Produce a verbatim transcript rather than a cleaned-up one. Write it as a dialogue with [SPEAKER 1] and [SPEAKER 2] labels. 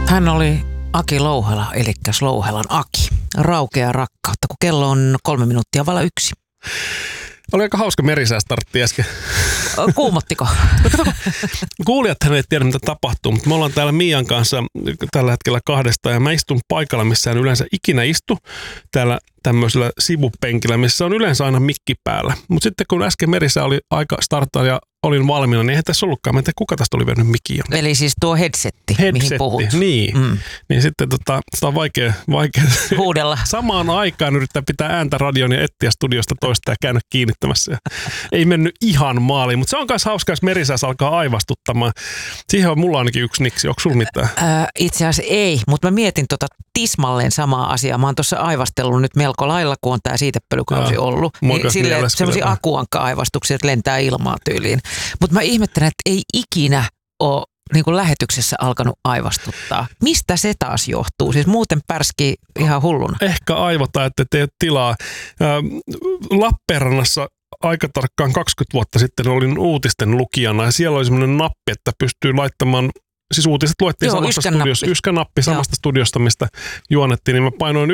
[SPEAKER 1] Hän oli Aki Louhela, eli Louhelan Aki. Raukea rakkautta, kun kello on kolme minuuttia vailla yksi.
[SPEAKER 2] Oli aika hauska merisäästartti äsken.
[SPEAKER 1] Kuumottiko?
[SPEAKER 2] No kato, kuulijathan ei tiedä, mitä tapahtuu, mutta me ollaan täällä Mian kanssa tällä hetkellä kahdesta ja mä istun paikalla, missä en yleensä ikinä istu, täällä tämmöisellä sivupenkillä, missä on yleensä aina mikki päällä. Mutta sitten kun äsken merisää oli aika starttaa ja olin valmiina, niin eihän tässä ollutkaan. Mä en tiedä, kuka tästä oli vienyt mikin.
[SPEAKER 1] Eli siis tuo headsetti,
[SPEAKER 2] headsetti
[SPEAKER 1] mihin puhut.
[SPEAKER 2] Niin. Mm. Niin sitten tota, sitä on vaikea, vaikea
[SPEAKER 1] huudella.
[SPEAKER 2] Samaan aikaan yrittää pitää ääntä radion ja etsiä studiosta toista ja käydä kiinnittämässä. Ei mennyt ihan maaliin, mutta se on myös hauskaa, jos merisääs alkaa aivastuttamaan. Siihen on mulla ainakin yksi niksi. Onko sulla mitään?
[SPEAKER 1] Äh, itse asiassa ei, mutta mä mietin tota tismalleen samaa asiaa. Mä oon tuossa aivastellut nyt melko lailla, kun on tää siitepölykausi ollut. Niin silleen semmoisia akuankka-aivastuksia, että lentää ilmaa tyyliin. Mutta mä ihmettelen, että ei ikinä ole niin kuin lähetyksessä alkanut aivastuttaa. Mistä se taas johtuu? Siis muuten pärski ihan hulluna.
[SPEAKER 2] Ehkä aivota, että tee tilaa. Lappeenrannassa aika tarkkaan kaksikymmentä vuotta sitten olin uutisten lukijana ja siellä oli semmoinen nappi, että pystyy laittamaan, siis uutiset luettiin Joo, samasta studiosta, yskänappi samasta Joo. studiosta, mistä juonettiin, niin mä painoin